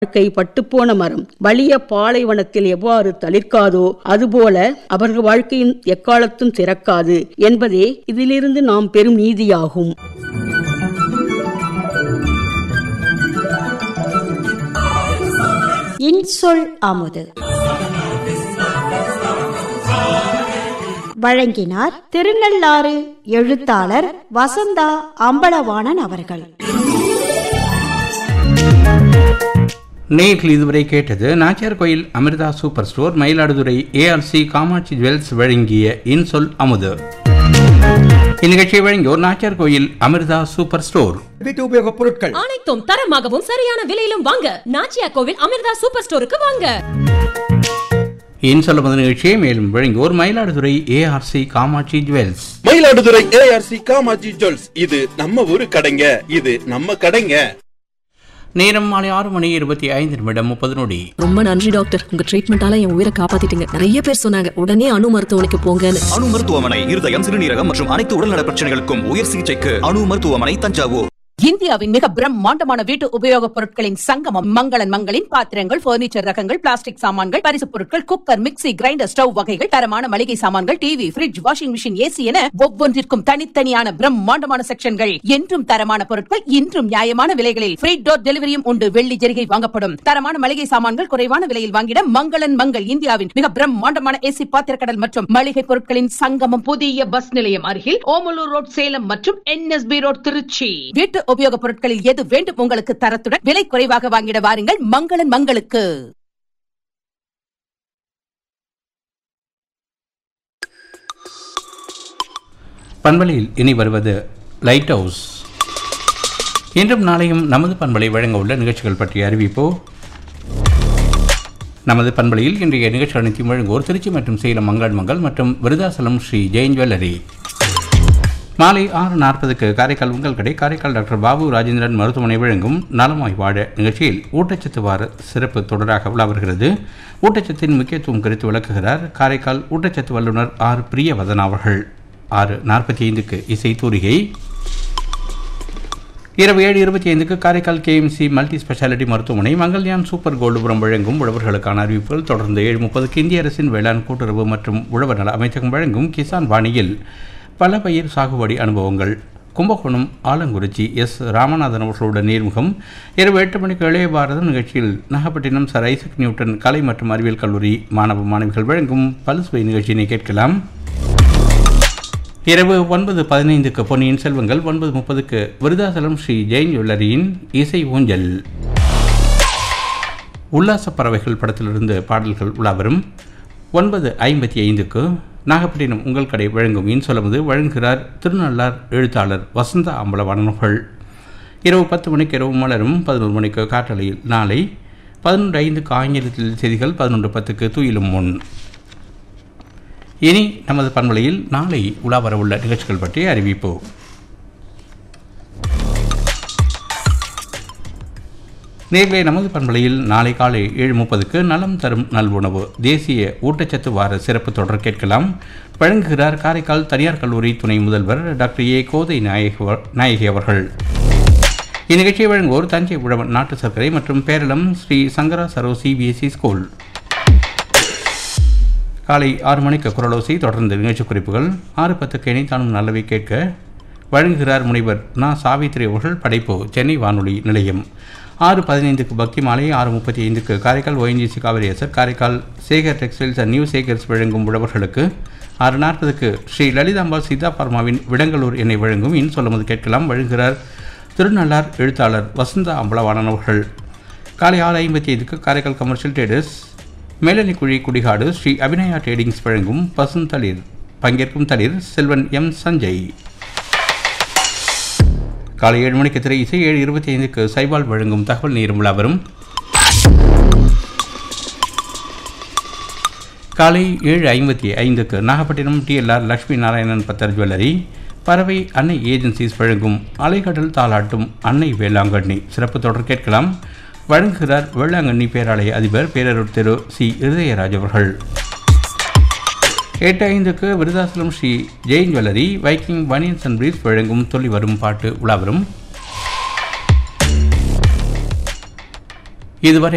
வாழ்க்கை பட்டுப்போன மரம் வலிய பாலைவனத்தில் எவ்வாறு தளிர்க்காதோ அதுபோல அவர்கள் வாழ்க்கையும் எக்காலத்தும் சிறக்காது என்பதே இதிலிருந்து நாம் பெறும் நீதியாகும். இன்சொல் அமுது வழங்கினார் திருநள்ளாறு எழுத்தாளர் வசந்தா அம்பலவாணன் அவர்கள். நேயர்கள் இதுவரை கேட்டது நாச்சியார் கோயில் Amrita super store, Mayiladuthurai ARC Kamakshi jewels வழங்கிய இன்சொல் அமுது. இந்நிகழ்ச்சியை வழங்கியோர் நாச்சியார் கோயில் அமிர்தா சூப்பர் ஸ்டோர். வீட்டு உபயோகப் பொருட்கள் அனைத்தும் தரமாகவும் சரியான விலையிலும் வாங்க நாச்சியார் கோவில் அமிர்தா சூப்பர் ஸ்டோருக்கு வாங்க. இன்சொல் அமுது நிகழ்ச்சியை மேலும் வழங்கியோர் Mayiladuthurai ARC Kamakshi jewels. Mayiladuthurai ARC Kamakshi jewels, இது நம்ம ஊரு கடைங்க, இது நம்ம கடைங்க. நேரம் மாலை 6:25 ரொம்ப நன்றி டாக்டர், உங்க ட்ரீட்மெண்டால என் உயிரை காப்பாத்திட்டீங்க. நிறைய பேர் சொன்னாங்க உடனே அணு மருத்துவமனைக்கு போங்கன்னு. அணு மருத்துவமனை இருதயம், சிறுநீரகம் மற்றும் அனைத்து உடல்நல பிரச்சனைகளுக்கும் உயர் சிகிச்சைக்கு அணு மருத்துவமனை, தஞ்சாவூர். இந்தியாவின் மிக பிரம்மாண்டமான வீட்டு உபயோகப் பொருட்களின் சங்கமம் மங்களன் மங்களின் பாத்திரங்கள், பர்னிச்சர் ரகங்கள், பிளாஸ்டிக் சாமான்கள், பரிசுப் பொருட்கள், குக்கர், மிக்ஸி, கிரைண்டர், ஸ்டவ் வகைகள், தரமான மளிகை சாமான்கள், TV, fridge, washing machine, AC என ஒவ்வொன்றிற்கும் தனித்தனியான பிரம்மாண்டமான செக்ஷன்கள். என்றும் தரமான பொருட்கள், இன்றும் நியாயமான விலைகளில் ஃப்ரீ டோர் டெலிவரியும் உண்டு. வெள்ளி ஜெரிகை வாங்கப்படும். தரமான மளிகை சாமான்கள் குறைவான விலையில் வாங்கிட மங்களன் மங்கள். இந்தியாவின் மிக பிரம்மாண்டமான AC பாத்திரக்கடல் மற்றும் மளிகை பொருட்களின் சங்கமம். புதிய பஸ் நிலையம் அருகில் ஓமலூர் ரோட் சேலம் மற்றும் NSB ரோட் திருச்சி. வீட்டு உபயோகப் பொருட்களில் எது வேண்டும் உங்களுக்கு தரத்துடன் விலை குறைவாக வாங்கிட வாருங்கள் மங்களன் மங்களுக்கு. பண்பலையில் இனி வருவது லைட் ஹவுஸ். இன்றும் நாளையும் நமது பண்பலை வழங்க உள்ள நிகழ்ச்சிகள் பற்றிய அறிவிப்போ. நமது பண்பலையில் இன்றைய நிகழ்ச்சி அனைத்தையும் வழங்குவோர் திருச்சி மற்றும் சேலம் மங்கள் மங்கள் மற்றும் விருதாசலம் ஸ்ரீ ஜெயின் ஜுவல்லரி. மாலை 6:40 காரைக்கால் உங்கள் கடை, காரைக்கால் டாக்டர் பாபு ராஜேந்திரன் மருத்துவமனை வழங்கும் நலமாய் வாழ நிகழ்ச்சியில் ஊட்டச்சத்து வார சிறப்பு தொடராக உலா வருகிறது. ஊட்டச்சத்தின் முக்கியத்துவம் குறித்து விளக்குகிறார் காரைக்கால் ஊட்டச்சத்து வல்லுநர் ஆர் பிரியவதன் அவர்கள். 6:45 இசை தூரிகை. இரவு 7:25 காரைக்கால் KMC மல்டி ஸ்பெஷாலிட்டி மருத்துவமனை மங்கள்யான் சூப்பர் கோல்டுபுரம் வழங்கும் உழவர்களுக்கான அறிவிப்புகள். தொடர்ந்து 7:30 இந்திய அரசின் வேளாண் கூட்டுறவு மற்றும் உழவர் நல அமைச்சகம் வழங்கும் கிசான் வாணியில் பல பயிர் சாகுபடி அனுபவங்கள். கும்பகோணம் ஆலங்குறிச்சி S ராமநாதன் அவர்களுடன் நேர்முகம். இரவு 8 மணிக்கு இளைய பாரதம் நிகழ்ச்சியில் நாகப்பட்டினம் சர் ஐசக் நியூட்டன் கலை மற்றும் அறிவியல் கல்லூரி மாணவ மாணவிகள் வழங்கும் பல்சுவை நிகழ்ச்சியினை கேட்கலாம். இரவு 9:15 பொன்னியின் செல்வங்கள். 9:30 விருதாசலம் ஸ்ரீ ஜெயின் ஜுவல்லரியின் இசை ஊஞ்சல். உல்லாச பறவைகள் படத்திலிருந்து பாடல்கள் உலாவரும். 9:55 நாகப்பட்டினம் உங்கள் கடை வழங்கும் இன்சொலமுது வழங்குகிறார் திருநள்ளார் எழுத்தாளர் வசந்தா அம்பலவாணன் அவர்கள். இரவு 10 மணிக்கு இரவு மலரும். 11 மணிக்கு காற்றலையில் நாளை. 11:05 ஆங்கிலத்தில் செய்திகள். 11:10 தூயிலும் முன். இனி நமது பண்பலையில் நாளை உலா வரவுள்ள நிகழ்ச்சிகள் பற்றிய அறிவிப்பு. நேர்களை நமது பண்பலையில் நாளை காலை 7:30 நலம் தரும் நல்வுணவு தேசிய ஊட்டச்சத்து வார சிறப்பு தொடர் கேட்கலாம். வழங்குகிறார் காரைக்கால் தனியார் கல்லூரி துணை முதல்வர் டாக்டர் A கோதை நாயகி அவர்கள். இந்நிகழ்ச்சியை வழங்குவோர் தஞ்சை உழவன் நாட்டு சர்க்கரை மற்றும் பேரளம் ஸ்ரீ சங்கரா சரோ CBSE ஸ்கூல். காலை 6 மணிக்கு குரலோசை. தொடர்ந்து நிகழ்ச்சி குறிப்புகள். 6:10 இணைத்தானும் நல்லவை கேட்க வழங்குகிறார் முனைவர் நா சாவித்ரி அவர்கள். படைப்பு சென்னை வானொலி நிலையம். 6:15 பக்தி மாலை. 6:35 Karaikal ONGC Kaveri Acer Karaikal Sekar textiles and new Sekar's வழங்கும் உழவர்களுக்கு. 6:40 ஸ்ரீ லலிதாம்பாள் சித்தா பார்மாவின் விடங்கலூர் எண்ணெய் வழங்கும் இன்சொல்லுவது கேட்கலாம். வழங்குகிறார் திருநள்ளார் எழுத்தாளர் வசந்தா அம்பலவாணன் அவர்கள். காலை 6:55 Karaikal commercial traders Melanikuzhi Kudikadu Sri Abhinaya tradings வழங்கும் பசுந்தளிர். பங்கேற்கும் தளிர் செல்வன் M சஞ்சய். காலை 7 மணிக்கு திரை இசை. 7:25 சைபால் வழங்கும் தகவல் நேரம் விழா வரும். காலை 7:55 நாகப்பட்டினம் TLR லட்சுமி நாராயணன் பத்தர் ஜுவல்லரி பறவை அன்னை ஏஜென்சிஸ் வழங்கும் அலைக்கடல் தாளாட்டும் அன்னை வேளாங்கண்ணி சிறப்பு தொடர் கேட்கலாம். வழங்குகிறார் வேளாங்கண்ணி பேராலய அதிபர் பேரருட் திரு C இருதயராஜ் அவர்கள். 8:05 Virudhachalam Sri Jain jewellery Viking banians and breeze வழங்கும் சொல்லி வரும் பாட்டு உலாவரும். இதுவரை